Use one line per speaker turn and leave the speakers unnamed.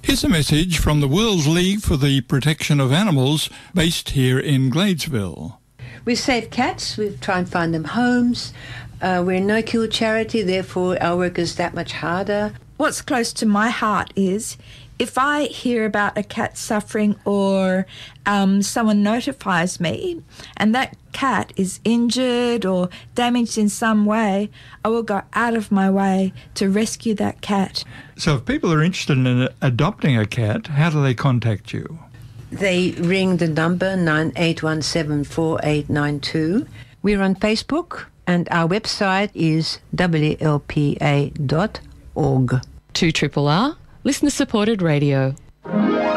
Here's a message from the World League for the Protection of Animals based here in Gladesville.
We save cats, we try and find them homes. We're a no-kill charity, therefore our work is that much harder.
What's close to my heart is if I hear about a cat suffering or someone notifies me and that cat is injured or damaged in some way, I will go out of my way to rescue that cat.
So if people are interested in adopting a cat, how do they contact you?
They ring the number 98174892. We're on Facebook and our website is wlpa.org.
2RRR, listener-supported radio.